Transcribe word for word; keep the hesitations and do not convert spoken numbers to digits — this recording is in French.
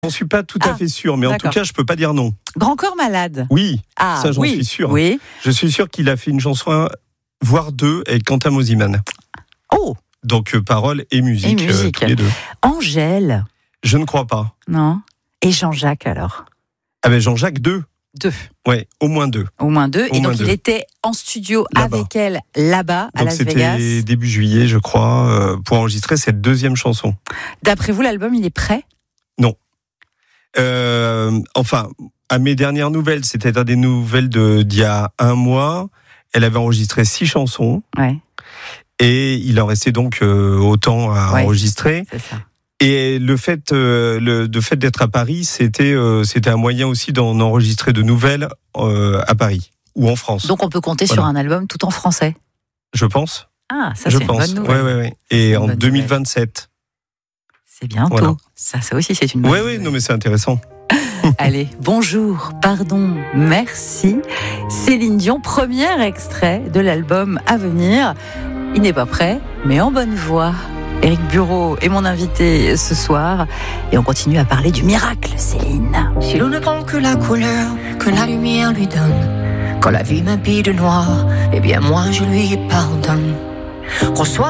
J'en suis pas tout à Ah, fait sûr, mais d'accord. en tout cas, je peux pas dire non. Grand corps malade. Oui, Ah, ça j'en oui, suis sûr. Oui. Je suis sûr qu'il a fait une chanson, voire deux, avec Quentin Mosimann. Oh, Donc euh, paroles et musique, Et musique. euh, tous les deux. Angèle. Je ne crois pas. Non. Et Jean-Jacques alors. Ah ben Jean-Jacques, deux. Deux. Ouais, au moins deux. Au moins deux. Au Et moins donc il deux. était en studio Là-bas. avec elle là-bas à Donc Las c'était Vegas. début juillet, je crois, euh, pour enregistrer cette deuxième chanson. D'après vous, l'album il est prêt? Euh, enfin, à mes dernières nouvelles, c'est-à-dire des nouvelles de, d'il y a un mois, elle avait enregistré six chansons. Ouais. Et il en restait donc euh, autant à Ouais. enregistrer. C'est ça. Et le fait, euh, le, de fait d'être à Paris, c'était, euh, c'était un moyen aussi d'en enregistrer de nouvelles euh, à Paris ou en France. Donc on peut compter Voilà. sur un album tout en français. Je pense. Ah, ça je c'est une pense. bonne nouvelle. Ouais, ouais, ouais. Et une en bonne deux mille vingt-sept. C'est bientôt. Voilà. Ça, ça aussi c'est une bonne Ouais, nouvelle. ouais. Non, mais c'est intéressant. Allez, bonjour, pardon, merci. Céline Dion, premier extrait de l'album à venir. Il n'est pas prêt, mais en bonne voie. Éric Bureau est mon invité ce soir. Et on continue à parler du miracle, Céline. Si l'on ne prend que la couleur que la lumière lui donne, quand la vie m'habille de noir, eh bien moi je lui pardonne. Reçois